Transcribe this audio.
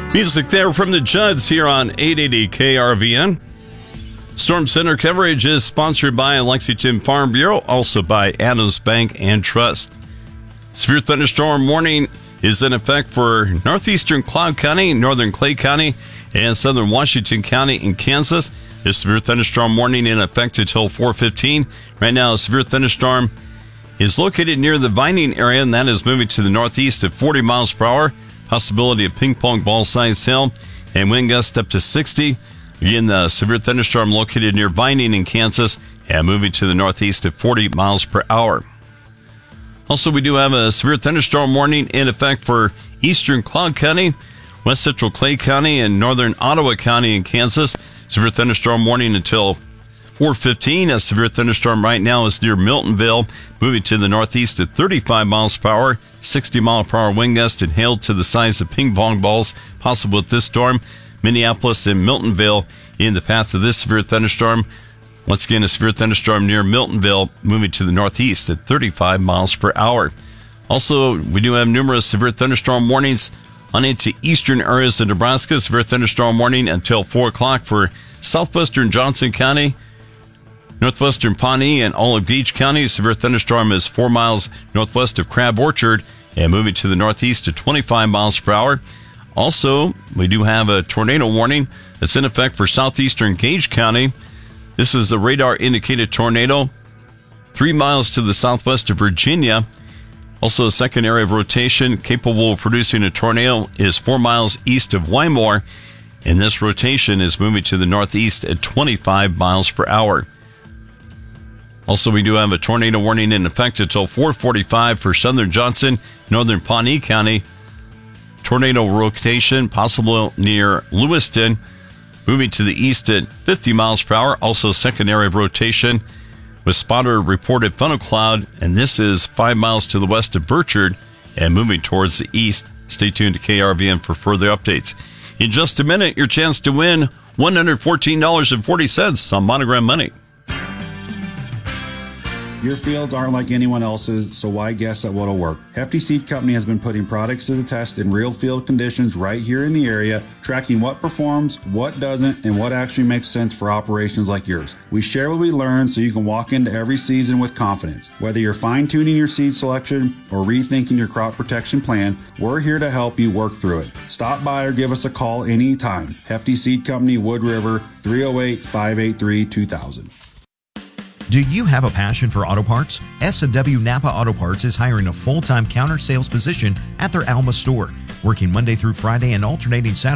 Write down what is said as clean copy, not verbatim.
Music there from the Judds here on 880 KRVN. Storm Center coverage is sponsored by Lexington Farm Bureau, also by Adams Bank and Trust. Severe thunderstorm warning is in effect for northeastern Cloud County, northern Clay County, and southern Washington County in Kansas. This severe thunderstorm warning in effect until 4:15. Right now, a severe thunderstorm is located near the Vining area, and that is moving to the northeast at 40 miles per hour. Possibility of ping pong ball size hail and wind gusts up to 60. Again, the severe thunderstorm located near Vining in Kansas and moving to the northeast at 40 miles per hour. Also, we do have a severe thunderstorm warning in effect for eastern Cloud County, west central Clay County, and northern Ottawa County in Kansas. Severe thunderstorm warning until 4:15. A severe thunderstorm right now is near Miltonville, moving to the northeast at 35 miles per hour, 60 mile per hour wind gust, and hail to the size of ping pong balls possible with this storm. Minneapolis and Miltonville in the path of this severe thunderstorm. Once again, a severe thunderstorm near Miltonville, moving to the northeast at 35 miles per hour. Also, we do have numerous severe thunderstorm warnings on into eastern areas of Nebraska. Severe thunderstorm warning until 4 o'clock for southwestern Johnson County, northwestern Pawnee, and Olive Beach County. Severe thunderstorm is 4 miles northwest of Crab Orchard and moving to the northeast to 25 miles per hour. Also, we do have a tornado warning that's in effect for southeastern Gage County. This is a radar-indicated tornado 3 miles to the southwest of Virginia. Also, a second area of rotation capable of producing a tornado is 4 miles east of Wymore, and this rotation is moving to the northeast at 25 miles per hour. Also, we do have a tornado warning in effect until 4:45 for southern Johnson, northern Pawnee County. Tornado rotation possible near Lewiston, moving to the east at 50 miles per hour. Also, second area of rotation with spotter reported funnel cloud, and this is 5 miles to the west of Burchard and moving towards the east. Stay tuned to KRVN for further updates. In just a minute, your chance to win $114.40 on Monogram Money. Your fields aren't like anyone else's, so why guess at what'll work? Hefty Seed Company has been putting products to the test in real field conditions right here in the area, tracking what performs, what doesn't, and what actually makes sense for operations like yours. We share what we learn so you can walk into every season with confidence. Whether you're fine-tuning your seed selection or rethinking your crop protection plan, we're here to help you work through it. Stop by or give us a call anytime. Hefty Seed Company, Wood River, 308-583-2000. Do you have a passion for auto parts? S&W Napa Auto Parts is hiring a full-time counter sales position at their Alma store, working Monday through Friday and alternating Saturday